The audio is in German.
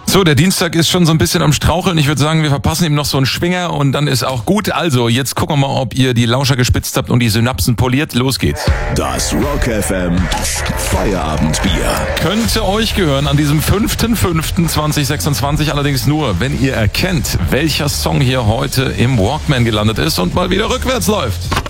So, der Dienstag ist schon so ein bisschen am Straucheln. Ich würde sagen, wir verpassen ihm noch so einen Schwinger und dann ist auch gut. Also, jetzt gucken wir mal, ob ihr die Lauscher gespitzt habt und die Synapsen poliert. Los geht's. Das Rock FM Feierabendbier. Könnte euch gehören an diesem 5.5.2026, allerdings nur, wenn ihr erkennt, welcher Song hier heute im Walkman gelandet ist und mal wieder rückwärts läuft.